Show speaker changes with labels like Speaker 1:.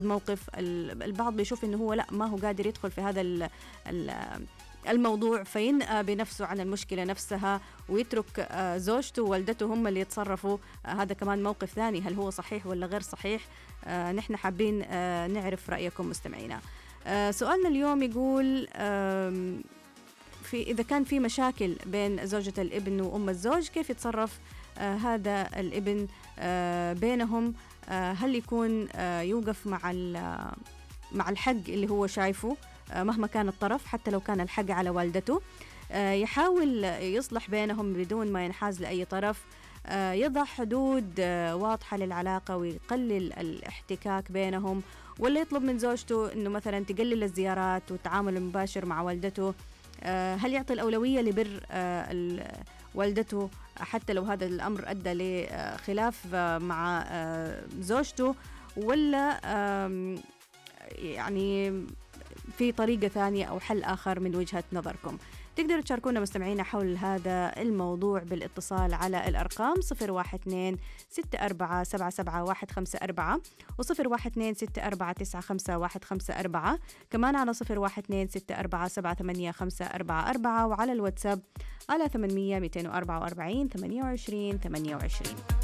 Speaker 1: موقف البعض بيشوف إنه هو لا ما هو قادر يدخل في هذا الموضوع، فينأى بنفسه عن المشكلة نفسها ويترك زوجته ووالدته هم اللي يتصرفوا. هذا كمان موقف ثاني، هل هو صحيح ولا غير صحيح؟ نحن حابين نعرف رأيكم مستمعينا. سؤالنا اليوم يقول إذا كان في مشاكل بين زوجة الابن وأم الزوج كيف يتصرف هذا الابن بينهم؟ هل يكون يوقف مع الحق اللي هو شايفه مهما كان الطرف، حتى لو كان الحق على والدته، يحاول يصلح بينهم بدون ما ينحاز لأي طرف، يضع حدود واضحة للعلاقة ويقلل الاحتكاك بينهم، ولا يطلب من زوجته أنه مثلا تقلل الزيارات والتعامل المباشر مع والدته؟ هل يعطي الأولوية لبر والدته حتى لو هذا الأمر أدى لخلاف مع زوجته، ولا يعني في طريقة ثانية أو حل آخر من وجهة نظركم؟ تقدروا تشاركونا مستمعينا حول هذا الموضوع بالاتصال على الأرقام 012-64-77-154 و012-64-95-154، كمان على 012-64-78-544 وعلى الواتساب على 800-244-28-28.